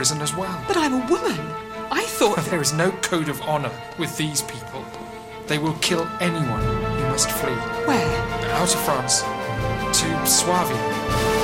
prison as well. But I'm a woman. I thought that... There is no code of honor with these people. They will kill anyone who must flee. Where? Out of France. To Suavia.